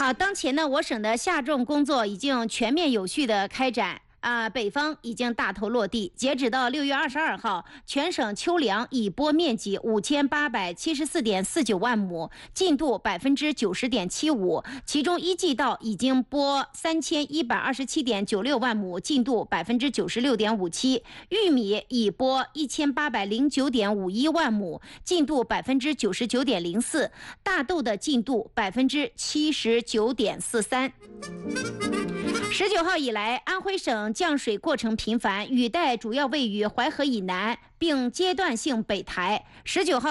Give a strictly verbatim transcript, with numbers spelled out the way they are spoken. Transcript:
好，当前呢，我省的下种工作已经全面有序的开展。啊、北方已经大头落地。截止到六月二十二号，全省秋粮已播面积五千八百七十四点四九万亩，进度百分之九十点七五。其中一季稻已经播三千一百二十七点九六万亩，进度百分之九十六点五七。玉米已播一千八百零九点五一万亩，进度百分之九十九点零四。大豆的进度百分之七十九点四三。十九号以来，安徽省降水过程频繁，雨带主要位于淮河以南，并阶段性北抬。十九号。